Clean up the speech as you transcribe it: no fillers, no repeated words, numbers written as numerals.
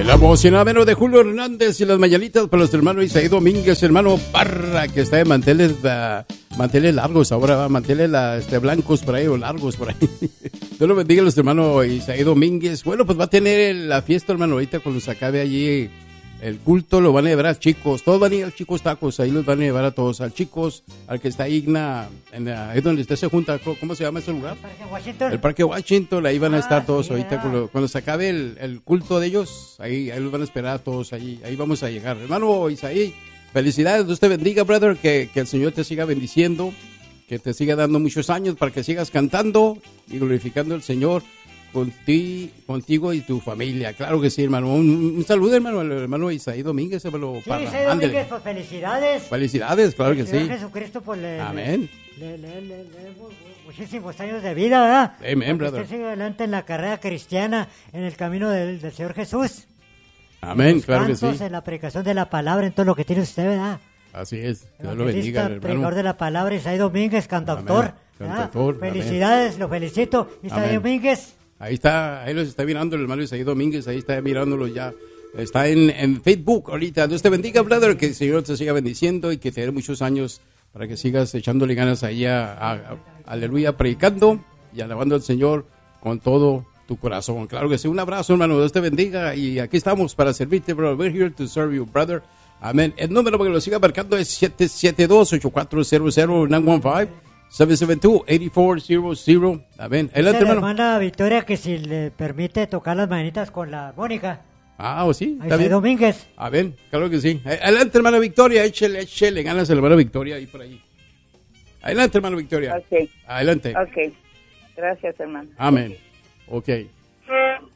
La emocionada menos de Julio Hernández y las mañanitas para los hermanos Isaí Domínguez, hermano Parra, que está de manteles largos ahora, manteles blancos por ahí o largos por ahí. Dios lo bendiga a los hermanos Isaí Domínguez. Bueno, pues va a tener la fiesta, hermano, ahorita cuando se acabe allí el culto, lo van a llevar a chicos, todos van a ir al Chicos Tacos, ahí los van a llevar a todos, al Chicos, al que está ahí, ahí donde usted se junta, ¿cómo se llama ese lugar? El Parque Washington. El Parque Washington, ahí van a estar todos sí, ahorita, cuando se acabe el culto de ellos, ahí los van a esperar a todos, ahí vamos a llegar. Hermano Isaí, felicidades, Dios te bendiga, brother, que el Señor te siga bendiciendo, que te siga dando muchos años para que sigas cantando y glorificando al Señor contigo y tu familia. Claro que sí, hermano. Un saludo, hermano, al hermano Isaí Domínguez, hermano. Sí, Isaí Domínguez, pues felicidades. Felicidades, claro que sí. Jesucristo, pues amén. Muchísimos años de vida, ¿verdad? Amén, brother. Usted sigue adelante en la carrera cristiana, en el camino del Señor Jesús. Amén, claro que sí. En la predicación de la palabra, en todo lo que tiene usted, ¿verdad? Así es. Dios lo bendiga, hermano. Predicador de la palabra, Isaí Domínguez, cantautor. Cantautor. Felicidades, amén. Lo felicito. Isaí Domínguez. Ahí los está mirando el hermano Isaí Domínguez, ahí está mirándolo ya. Está en Facebook ahorita. Dios te bendiga, brother, que el Señor te siga bendiciendo y que te dé muchos años para que sigas echándole ganas ahí aleluya, predicando y alabando al Señor con todo tu corazón. Claro que sí. Un abrazo, hermano. Dios te bendiga y aquí estamos para servirte, brother. We're here to serve you, brother. Amén. El número para que lo siga marcando es 772-8400-915. 772-8400. Amén. Adelante, hermano. Hermana Victoria, que si le permite tocar las mañanitas con la Mónica. ¿o sí? Isaí Domínguez. Amén. Claro que sí. Adelante, hermana Victoria. Échele ganas a la hermana Victoria ahí por ahí. Adelante, hermana Victoria. Ok. Adelante. Ok. Gracias, hermano. Amén. Ok.